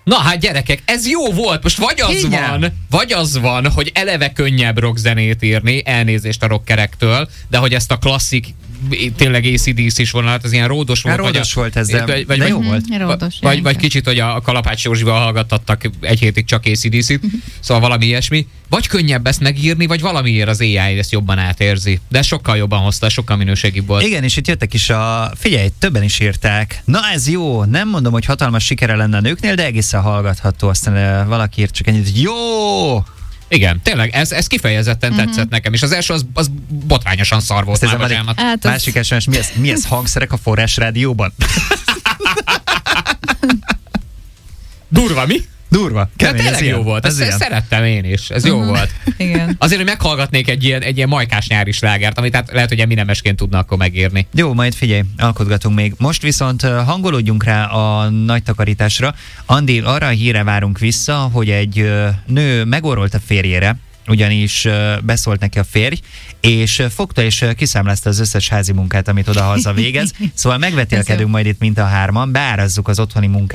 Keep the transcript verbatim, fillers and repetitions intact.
Na hát gyerekek, ez jó volt. Most vagy az Igen. van, vagy az van, hogy eleve könnyebb rockzenét írni, elnézést a rockerektől, de hogy ezt a klasszik, tényleg á cé dé cé is vonalat, az ilyen ródos volt. Hát ródos volt ez, de, vagy, vagy, de jó vagy, volt. Ródos, vagy, ja, vagy igen. kicsit, hogy a Kalapács Józsival hallgattattak egy hétig csak á cé dé cét, szóval valami ilyesmi. Vagy könnyebb ezt megírni, vagy valamiért az á i ezt jobban átérzi. De sokkal jobban hozta, sokkal minőségibb volt. Igen, és itt jöttek is a... Figyelj, többen is írták. Na ez jó, nem mondom, hogy hatalmas sikere lenne a nőknél, de egészen hallgatható. Aztán uh, valaki írt csak ennyit, jó! Igen, tényleg, ez, ez kifejezetten uh-huh. tetszett nekem, és az első az, az botrányosan szar volt. Már, Már hát Hát az- másik es em es, mi ez, mi ez hangszerek a Forrás Rádióban? Durva, mi? Durva. De Kemény, tényleg ez jó ilyen. volt, Ez ezt, ilyen. ezt szerettem én is, ez jó volt. Igen. Azért, hogy meghallgatnék egy ilyen, egy ilyen majkás nyári slágert, amit hát lehet, hogy Eminemesként tudna akkor megírni. Jó, majd figyelj, alkotgatunk még. Most viszont uh, hangolódjunk rá a nagy takarításra. Andi, arra a híre várunk vissza, hogy egy uh, nő megorrolt a férjére, ugyanis uh, beszólt neki a férj, és uh, fogta és uh, kiszámlázta az összes házi munkát, amit oda-haza végez. Szóval megvetélkedünk majd itt mint a hárman, beárazzuk az otthoni munkát.